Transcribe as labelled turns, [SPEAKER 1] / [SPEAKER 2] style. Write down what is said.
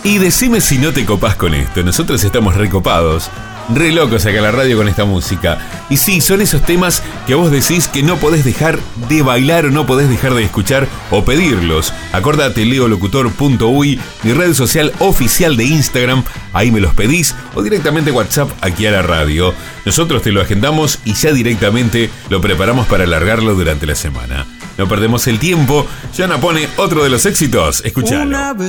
[SPEAKER 1] Y decime si no te copás con esto. Nosotros estamos recopados, re locos acá en la radio con esta música. Y sí, son esos temas que vos decís que no podés dejar de bailar o no podés dejar de escuchar o pedirlos. Acordate, leolocutor.uy, mi red social oficial de Instagram. Ahí me los pedís o directamente WhatsApp aquí a la radio. Nosotros te lo agendamos y ya directamente lo preparamos para alargarlo durante la semana. No perdemos el tiempo. Yana pone otro de los éxitos. Escuchalo.